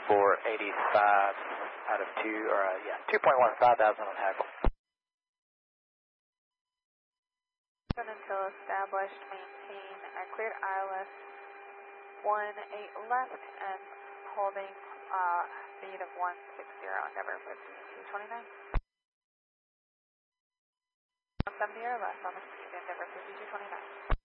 for 85 out of 2.15 thousand on Hagel. Until established, maintain cleared ILS 18 left and holding speed of 160, Endeavor 5229. 170 or less on the speed, Endeavor 5229.